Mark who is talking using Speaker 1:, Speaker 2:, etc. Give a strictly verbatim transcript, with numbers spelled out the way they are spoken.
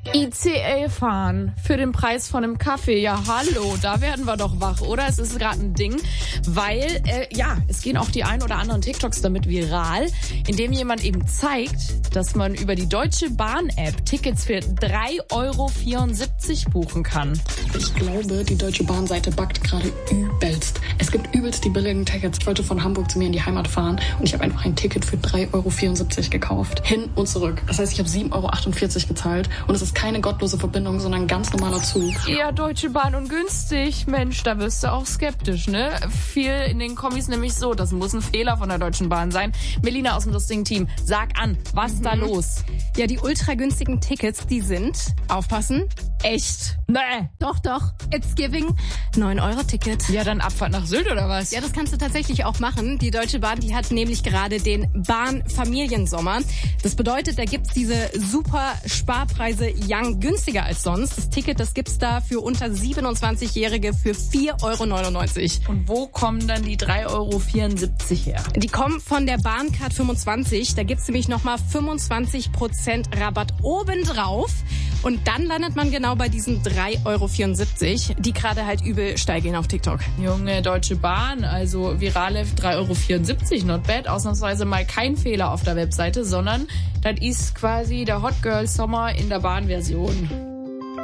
Speaker 1: I C E fahren für den Preis von einem Kaffee. Ja, hallo, da werden wir doch wach, oder? Es ist gerade ein Ding, weil, äh, ja, es gehen auch die ein oder anderen TikToks damit viral, indem jemand eben zeigt, dass man über die Deutsche Bahn-App Tickets für drei Euro vierundsiebzig buchen kann.
Speaker 2: Ich glaube, die Deutsche Bahn-Seite backt gerade übelst. Es gibt übelst die billigen Tickets. Ich wollte von Hamburg zu mir in die Heimat fahren und ich habe einfach ein Ticket für drei Euro vierundsiebzig gekauft. Hin und zurück. Das heißt, ich habe sieben Euro achtundvierzig gezahlt und es ist keine gottlose Verbindung, sondern ein ganz normaler Zug.
Speaker 1: Ja, Deutsche Bahn und günstig. Mensch, da wirst du auch skeptisch, ne? Viel in den Kommis nämlich so, das muss ein Fehler von der Deutschen Bahn sein. Melina aus dem lustigen Team, sag an, was mhm. da los?
Speaker 3: Ja, die ultra günstigen Tickets, die sind, aufpassen, echt.
Speaker 1: Nee.
Speaker 3: Doch, doch, it's giving. neun Euro Ticket.
Speaker 1: Ja, dann Abfahrt nach Sylt oder was?
Speaker 3: Ja, das kannst du tatsächlich auch machen. Die Deutsche Bahn, die hat nämlich gerade den Bahn-Familiensommer. Das bedeutet, da gibt's diese super Sparpreise Young günstiger als sonst. Das Ticket, das gibt's da für unter siebenundzwanzigjährige für vier Euro neunundneunzig.
Speaker 1: Und wo kommen dann die drei Euro vierundsiebzig her?
Speaker 3: Die kommen von der Bahncard fünfundzwanzig. Da gibt's nämlich nochmal fünfundzwanzig Prozent Rabatt obendrauf. Und dann landet man genau bei diesen drei Euro vierundsiebzig, die gerade halt übel steil gehen auf TikTok.
Speaker 1: Junge, Deutsche Bahn, also virale drei Euro vierundsiebzig, not bad. Ausnahmsweise mal kein Fehler auf der Webseite, sondern das ist quasi der Hot Girl Sommer in der Bahnversion.